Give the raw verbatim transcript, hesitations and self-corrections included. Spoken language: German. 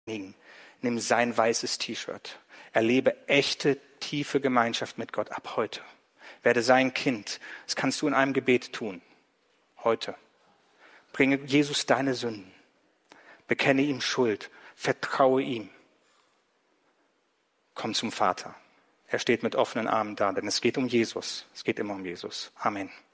Nimm sein weißes T-Shirt. Erlebe echte, tiefe Gemeinschaft mit Gott ab heute. Werde sein Kind. Das kannst du in einem Gebet tun. Heute. Bringe Jesus deine Sünden. Bekenne ihm Schuld. Vertraue ihm. Komm zum Vater. Er steht mit offenen Armen da, denn es geht um Jesus. Es geht immer um Jesus. Amen.